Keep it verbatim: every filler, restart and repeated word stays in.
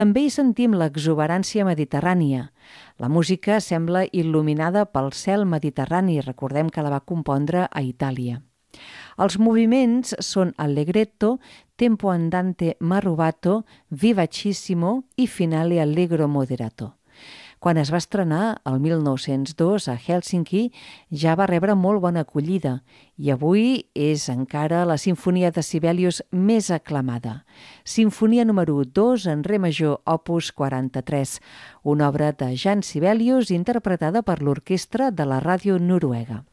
També hi sentim l'exuberància mediterrània. La música sembla il·luminada pel cel mediterrani, recordem que la va compondre a Itàlia. Els moviments són allegretto, tempo andante ma rubato, vivacissimo i finale allegro moderato. Quan es va estrenar, el mil nou-cents dos, a Hèlsinki, ja va rebre molt bona acollida i avui és encara la sinfonia de Sibelius més aclamada. Sinfonia número dos en re major, opus quaranta-tres, una obra de Jan Sibelius interpretada per l'orquestra de la ràdio noruega.